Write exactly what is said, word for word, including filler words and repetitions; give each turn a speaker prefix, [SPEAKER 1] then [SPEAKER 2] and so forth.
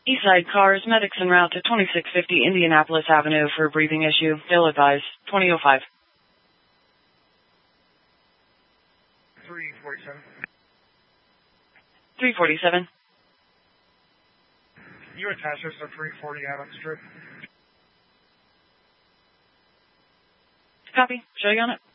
[SPEAKER 1] Eastside cars, medics en route to twenty-six fifty Indianapolis Avenue for a breathing issue. Ill advised. twenty oh five.
[SPEAKER 2] three forty-seven.
[SPEAKER 1] three forty-seven.
[SPEAKER 2] You attach us to three forty Adams Strip.
[SPEAKER 1] Copy. Show you on it.